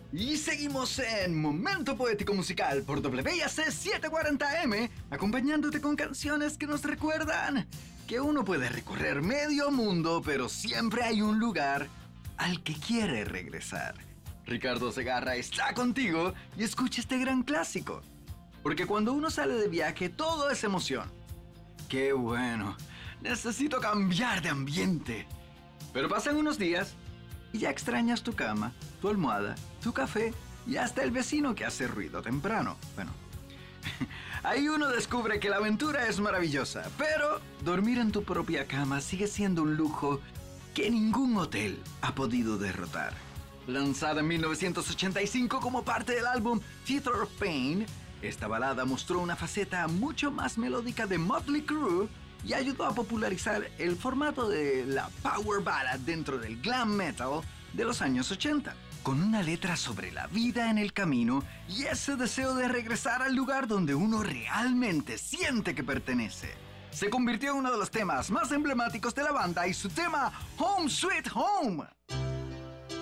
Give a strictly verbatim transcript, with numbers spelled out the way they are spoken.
Y seguimos en Momento Poético Musical por W I A C setecientos cuarenta M, acompañándote con canciones que nos recuerdan que uno puede recorrer medio mundo, pero siempre hay un lugar al que quiere regresar. Ricardo Segarra está contigo y escucha este gran clásico. Porque cuando uno sale de viaje, todo es emoción. ¡Qué bueno! Necesito cambiar de ambiente. Pero pasan unos días y ya extrañas tu cama, tu almohada, tu café y hasta el vecino que hace ruido temprano. Bueno, ahí uno descubre que la aventura es maravillosa, pero dormir en tu propia cama sigue siendo un lujo que ningún hotel ha podido derrotar. Lanzada en mil novecientos ochenta y cinco como parte del álbum Theater of Pain, esta balada mostró una faceta mucho más melódica de Mötley Crüe y ayudó a popularizar el formato de la power ballad dentro del glam metal de los años ochenta, con una letra sobre la vida en el camino y ese deseo de regresar al lugar donde uno realmente siente que pertenece. Se convirtió en uno de los temas más emblemáticos de la banda y su tema Home Sweet Home.